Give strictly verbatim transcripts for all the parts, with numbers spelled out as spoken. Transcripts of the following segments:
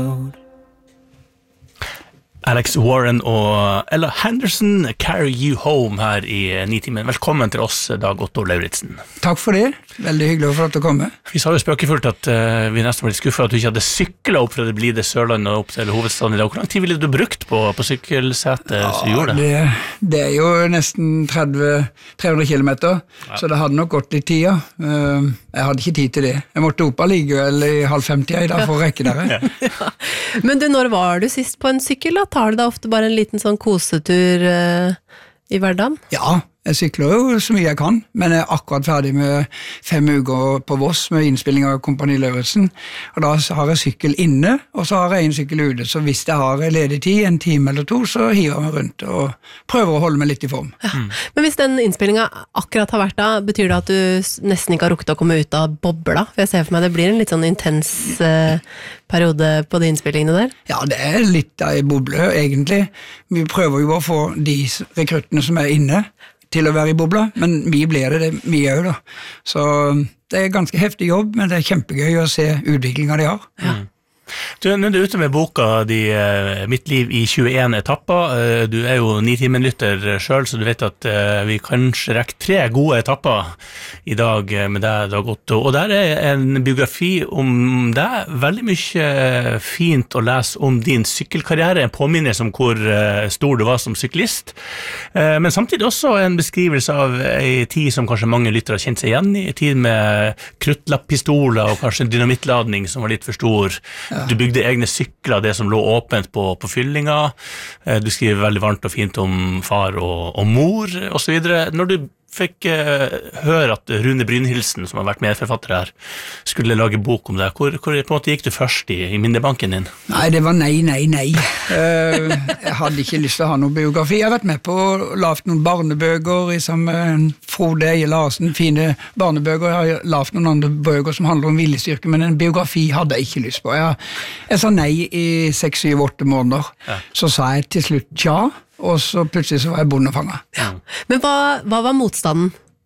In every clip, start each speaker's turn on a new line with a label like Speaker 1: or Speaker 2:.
Speaker 1: Alex Warren og Ella Henderson, Carry You Home her i Nitimen. Velkommen til oss, Dag Otto Lauritsen.
Speaker 2: Takk for det. Veldig hyggelig å få lov til å komme.
Speaker 1: Vi sa jo spøkefullt at uh, vi nesten var litt skuffet at du ikke hadde syklet opp fra det blide Sørlandet og opp til hovedstaden i dag. Hvor lang tid ville du brukt på, på sykkelsetet ja, så du gjorde det?
Speaker 2: det? Det er jo nesten tretti tre hundre kilometer, ja. Så det hadde nok gått litt tid. Uh, jeg hadde ikke tid til det. Jeg måtte opp allikevel i halv femti i dag for å rekke dere.
Speaker 3: Ja. Men du, når var du sist på en sykkel da? Tar du da ofte bare en liten sånn kosetur uh, i hverdagen?
Speaker 2: Ja, jeg sykler jo så mye jeg kan, men jeg er akkurat ferdig med fem uker på Voss med innspilling av Kompani Lauritsen, og da har jeg sykkel inne, og så har jeg en sykkel ute, så hvis jeg har ledig tid, en time eller to, så hiver jeg meg rundt og prøver å holde meg litt i form.
Speaker 3: Ja. Mm. Men hvis den innspillingen akkurat har vært da, betyr det at du nesten ikke har rukket å komme ut av bobla? For jeg ser for meg det blir en litt sånn intens uh, periode på de innspillingene der.
Speaker 2: Ja, det er litt av en boble, egentlig. Vi prøver jo å få de rekruttene som er inne, til å være i bobla, men mye blir det, det mye også da. Så det er ganske heftig jobb, men det er kjempegøy å se utviklingen de har.
Speaker 3: Ja.
Speaker 1: Du, nå er du ute med boka di, Mitt liv i tjueen etapper. Du er jo nitimen-lytter selv, så du vet at vi kanskje rekker tre gode etapper i dag med deg, Dag Otto. Og der er en biografi om deg. Veldig mye fint å lese om din sykkelkarriere, en påminnelse om hvor stor du var som syklist. Men samtidig også en beskrivelse av en tid som kanskje mange lyttere har kjent seg igjen i, en tid med kruttlapppistoler og kanskje en dynamittladning som var litt for stor. Ja. Du bygde egne sykler, det som lå åpent på, på fyllinga. Du skriver veldig varmt og fint om far og, og mor, og så videre. Når du fikk uh, høre at Rune Brynhildsen, som har vært medforfatter her, skulle lage bok om det, hvor, hvor på en måte gikk du først i, i minnebanken din?
Speaker 2: Nei, det var nei, nei, nei. Uh, jeg hadde ikke lyst til å ha noen biografi. Jeg har vært med på å lave noen barnebøker i sammen Frode Eje Larsen, fine barnebøker. Jeg har lavet noen andre bøker som handler om viljestyrke, men en biografi hadde jeg ikke lyst på. Jeg, jeg sa nei i seks, syv, åtte måneder. Ja. Så sa jeg til slutt ja, og så plutselig så var jeg bondefanger.
Speaker 3: Ja. Men hva, hva var motstanden?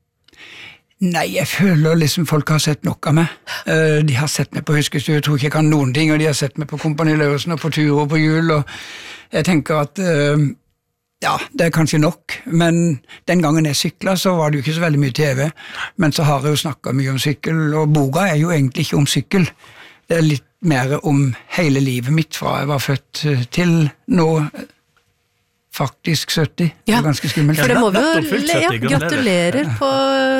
Speaker 2: Nei, jeg føler liksom folk har sett nok av meg. Uh, de har sett meg på Huskestue, jeg tror ikke jeg kan noen ting, og de har sett meg på Kompani Lauritsen og på tur og på jul, og jeg tenker at uh, ja, det er kanskje nok, men den gangen jeg syklet så var det jo ikke så veldig mye T V, men så har jeg jo snakket mye om sykkel, og boka er jo egentlig ikke om sykkel. Det er litt mer om hele livet mitt fra jeg var født til nå, faktisk sytti.
Speaker 3: Ja,
Speaker 2: det er ganske skummelt.
Speaker 3: for det må vi jo, ja, gratulerer på